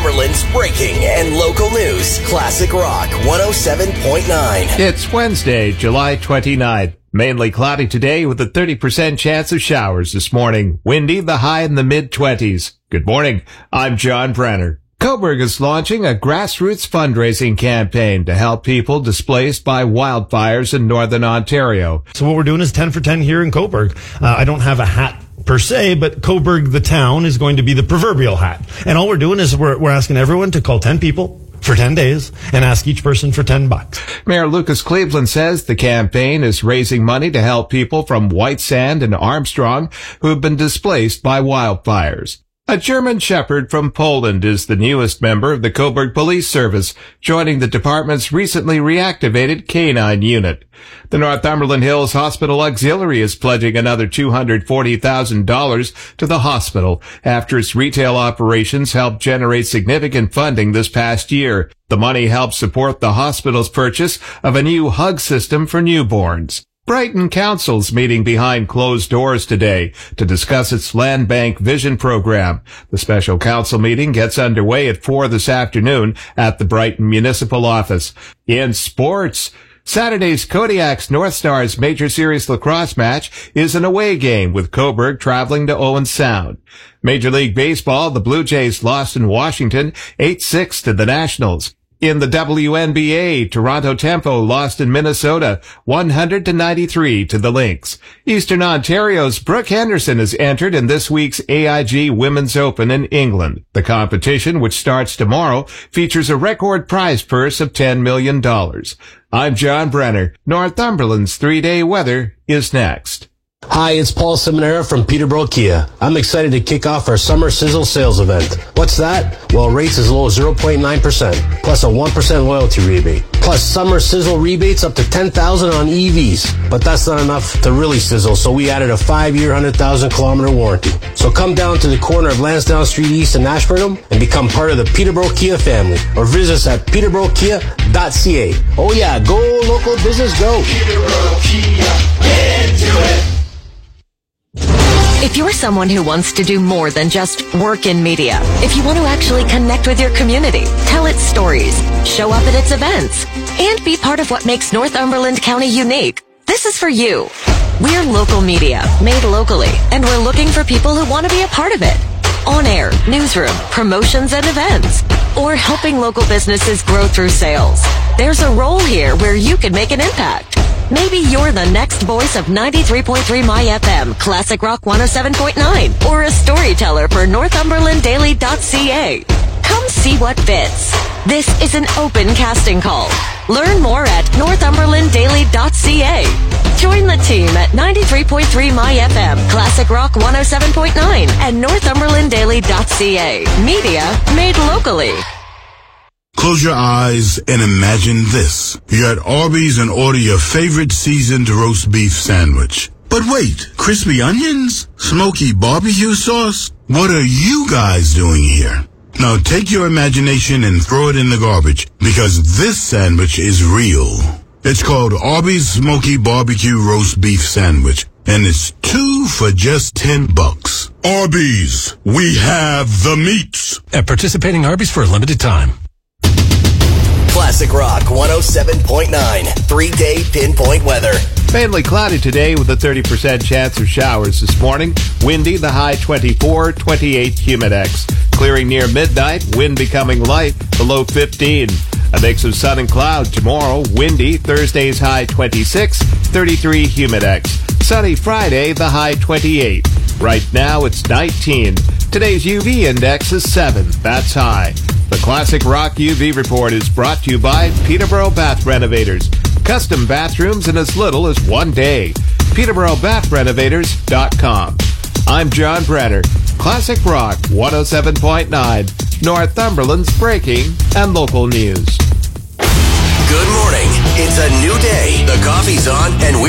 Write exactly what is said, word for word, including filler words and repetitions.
Northumberland's breaking and local news. Classic Rock one oh seven point nine. It's Wednesday, July twenty-ninth. Mainly cloudy today with a thirty percent chance of showers this morning. Windy, the high in the mid-twenties. Good morning. I'm John Brenner. Cobourg is launching a grassroots fundraising campaign to help people displaced by wildfires in northern Ontario. So what we're doing is ten for ten here in Cobourg. Uh, I don't have a hat per se, but Cobourg, the town, is going to be the proverbial hat. And all we're doing is we're, we're asking everyone to call ten people for ten days and ask each person for ten bucks. Mayor Lucas Cleveland says the campaign is raising money to help people from White Sand and Armstrong who have been displaced by wildfires. A German Shepherd from Poland is the newest member of the Cobourg Police Service, joining the department's recently reactivated canine unit. The Northumberland Hills Hospital Auxiliary is pledging another two hundred forty thousand dollars to the hospital after its retail operations helped generate significant funding this past year. The money helps support the hospital's purchase of a new hug system for newborns. Brighton Council's meeting behind closed doors today to discuss its land bank vision program. The special council meeting gets underway at four this afternoon at the Brighton Municipal Office. In sports, Saturday's Kodiak's North Stars Major Series lacrosse match is an away game with Cobourg traveling to Owen Sound. Major League Baseball, the Blue Jays lost in Washington eight six to the Nationals. In the W N B A, Toronto Tempo lost in Minnesota one hundred to ninety-three to the Lynx. Eastern Ontario's Brooke Henderson has entered in this week's A I G Women's Open in England. The competition, which starts tomorrow, features a record prize purse of ten million dollars. I'm John Brenner. Northumberland's three-day weather is next. Hi, it's Paul Seminara from Peterborough Kia. I'm excited to kick off our Summer Sizzle sales event. What's that? Well, rates as low as zero point nine percent, plus a one percent loyalty rebate, plus Summer Sizzle rebates up to ten thousand dollars on E Vs. But that's not enough to really sizzle, so we added a five-year, one hundred thousand kilometer warranty. So come down to the corner of Lansdowne Street East in Ashburnham and become part of the Peterborough Kia family, or visit us at peterborough kia dot c a. Oh yeah, go local business, go! Peterborough Kia, into it! If you're someone who wants to do more than just work in media, if you want to actually connect with your community, tell its stories, show up at its events, and be part of what makes Northumberland County unique, this is for you. We're local media, made locally, and we're looking for people who want to be a part of it. On-air, newsroom, promotions and events, or helping local businesses grow through sales. There's a role here where you can make an impact. Maybe you're the next voice of ninety-three point three My F M, Classic Rock one oh seven point nine, or a storyteller for Northumberland Daily dot c a. Come see what fits. This is an open casting call. Learn more at Northumberland Daily dot c a. Join the team at ninety-three point three My F M, Classic Rock one oh seven point nine, and Northumberland Daily dot c a. Media made locally. Close your eyes and imagine this. You're at Arby's and order your favorite seasoned roast beef sandwich. But wait, crispy onions? Smoky barbecue sauce? What are you guys doing here? Now take your imagination and throw it in the garbage, because this sandwich is real. It's called Arby's Smoky Barbecue Roast Beef Sandwich, and it's two for just ten bucks. Arby's, we have the meats. At participating Arby's for a limited time. Classic Rock one oh seven point nine. Three-day pinpoint weather. Mainly cloudy today with a thirty percent chance of showers this morning. Windy, the high twenty-four, twenty-eight humidex. Clearing near midnight, wind becoming light, below fifteen. A mix of sun and cloud tomorrow. Windy, Thursday's high twenty-six, thirty-three humidex. Sunny Friday, the high twenty-eight. Right now it's nineteen. Today's U V index is seven. That's high. The Classic Rock U V report is brought to you by Peterborough Bath Renovators. Custom bathrooms in as little as one day. Peterborough Bath Renovators dot com. I'm John Brenner. Classic Rock one oh seven point nine. Northumberland's breaking and local news. Good morning. It's a new day. The coffee's on and we're